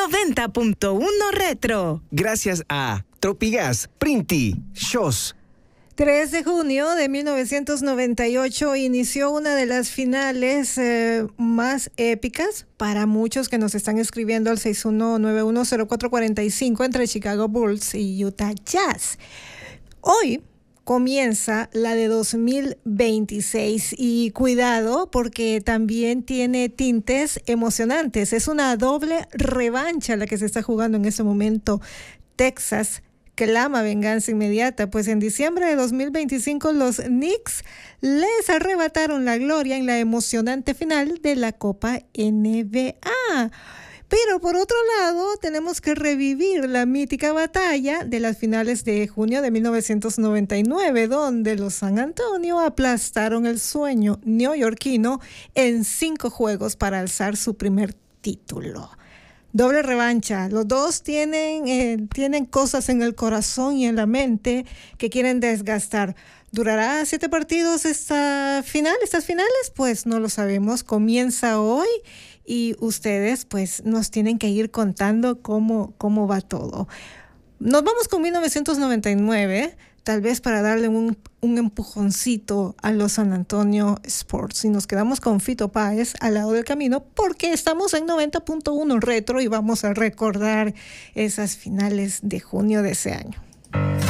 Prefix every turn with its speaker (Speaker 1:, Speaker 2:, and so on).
Speaker 1: 90.1 Retro.
Speaker 2: Gracias a Tropigas, Printi, Shows.
Speaker 3: 3 de junio de 1998 inició una de las finales más épicas para muchos que nos están escribiendo al 61910445 entre Chicago Bulls y Utah Jazz. Hoy comienza la de 2026 y cuidado porque también tiene tintes emocionantes. Es una doble revancha la que se está jugando en este momento. Texas clama venganza inmediata, pues en diciembre de 2025 los Knicks les arrebataron la gloria en la emocionante final de la Copa NBA. Pero por otro lado, tenemos que revivir la mítica batalla de las finales de junio de 1999, donde los San Antonio aplastaron el sueño neoyorquino en 5 juegos para alzar su primer título. Doble revancha. Los dos tienen cosas en el corazón y en la mente que quieren desgastar. ¿Durará 7 partidos estas finales? Pues no lo sabemos. Comienza hoy y ustedes pues nos tienen que ir contando cómo va todo. Nos vamos con 1999, tal vez para darle un empujoncito a los San Antonio Sports. Y nos quedamos con Fito Páez al lado del camino porque estamos en 90.1 Retro y vamos a recordar esas finales de junio de ese año.